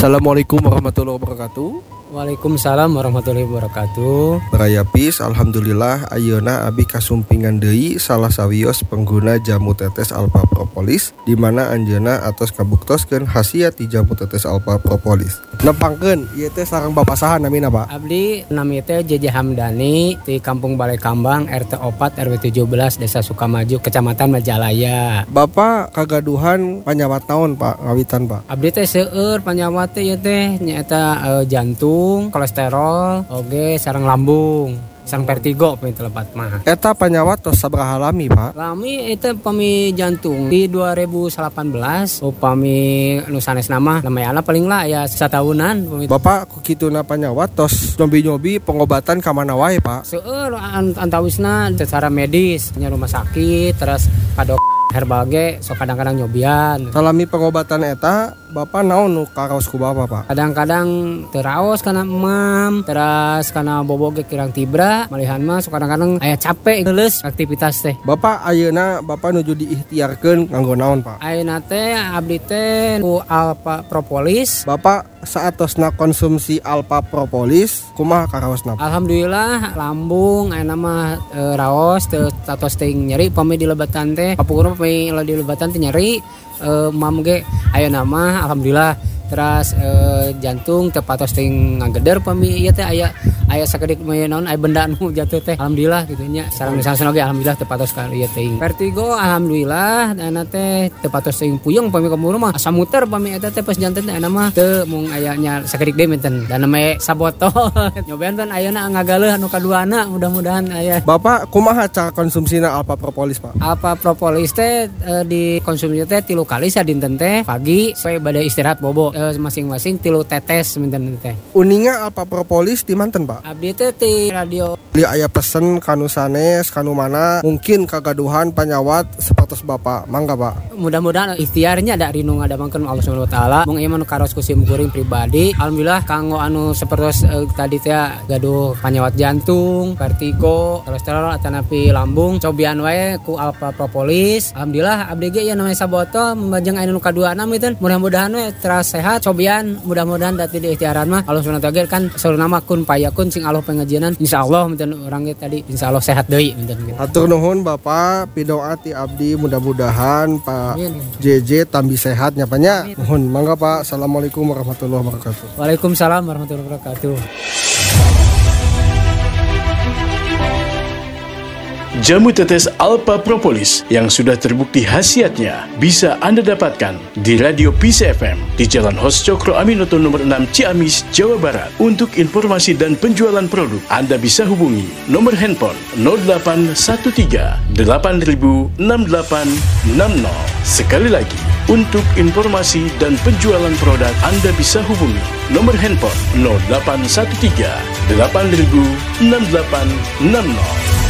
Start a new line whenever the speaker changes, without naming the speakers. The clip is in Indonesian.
Assalamualaikum warahmatullahi wabarakatuh.
Waalaikumsalam warahmatullahi wabarakatuh.
Beraya pis, alhamdulillah ayeuna abi kasumpingan deui salah sawios pengguna jamu tetes alpha propolis di mana anjeunna atos kabuktoskeun khasiat ti jamu tetes alpha propolis. Nempangkeun ieu teh sareng Bapak saha namina, Pak?
Abdi nami teh JJ Hamdani di Kampung Balai Kambang RT 4 RW 17 Desa Sukamaju Kecamatan Majalaya.
Bapak kagaduhan panyawat naon, Pak? Ngawitan, Pak?
Abdi teh seueur panyawat teh ieu teh nyaeta jantung, kolesterol, oge sareng lambung, sareng vertigo pami telepat mah.
Eta panyawat tos sabaraha lami, Pak?
Lami eta pami jantung di 2018 upami nu sanesna mah namanya paling lah ya satahunan pami.
Bapak ku kituna panyawat tos nyobi-nyobi pengobatan ka mana wae, Pak?
Seueur antawisna secara medis nya rumah sakit terus ka herbal ge sok kadang-kadang nyobian.
Salami pengobatan eta Bapak naon nu karaos ku Bapak, Pak?
Kadang-kadang teraos kana emam, terus kana bobo ge kirang tibra, malihan mah sok kadang-kadang aya capek geus aktivitas teh.
Bapak ayeuna Bapak nuju diikhtiarkeun nganggo naon, Pak?
Ayeuna teh abdi teh ku alpha propolis.
Bapak saatosna konsumsi alpha propolis kumaha karaosna?
Alhamdulillah lambung ayeuna mah raos teu tatos teuing nyeri pami di lebatan teh. Kapungkurna pami di lebatan teh nyeri. Mam ge ayeuna mah alhamdulillah terus jantung tepatos teuing ngageder pami ieu teh aya sakedik naon aya benda nu jatuh teh alhamdulillah kitu nya sareng misalna ge alhamdulillah tepatos ka ieu teuing vertigo alhamdulillah ana teh tepatos teuing puyeng pami ka murah mah asa muter pami eta teh pas janten teh ana mah teu mung aya nya sakedik deui menten dan nama sabotol nyobaean kan ayeuna ngagaleuh anu kaduana mudah-mudahan aya.
Bapak kumaha cara konsumsina alpha propolis, Pak?
Alpha propolis teh dikonsumsi teh 3 kali sadinten teh pagi supaya bade istirahat bobo masing-masing 3 tetes minten teh.
Uninga alpha propolis di manten, Pak?
Abdi teh ti radio.
Beli aya pesen kanu sanes kanu mana mungkin kagaduhan panyawat sapertos Bapak. Mangga, Pak.
Mudah-mudahan ikhtiarnya ada rinu ngadamangkeun Allah Subhanahu wa taala. Mung ieu mah karos ku sim kuring pribadi. Alhamdulillah kanggo anu sapertos tadi teh gaduh panyawat jantung, vertigo, kolesterol atanapi lambung, cobian wae ku alpha propolis. Alhamdulillah abdi ge ieu namanya sabotol membajeng anu kaduana meuteun. Mudah-mudahan we teras sehat cobian mudah-mudahan dati di ikhtiaran mah Allah Subhanahu wa taala kan saur nama kun payakun sing Allah pengajianan insyaallah meuteun urang ge tadi insyaallah sehat deui meuteun.
Hatur nuhun Bapak pidoa ti abdi mudah-mudahan Pak JJ tambi sehat nya nya. Nuhun mangga Pak. Assalamualaikum warahmatullahi wabarakatuh.
Waalaikumsalam warahmatullahi wabarakatuh.
Jamu tetes alpha propolis yang sudah terbukti khasiatnya bisa Anda dapatkan di Radio Peace FM di Jalan Hos Cokro Aminoto nomor 6 Ciamis, Jawa Barat. Untuk informasi dan penjualan produk, Anda bisa hubungi nomor handphone 0813 8000 6860. Sekali lagi, untuk informasi dan penjualan produk, Anda bisa hubungi nomor handphone 0813 8000 6860.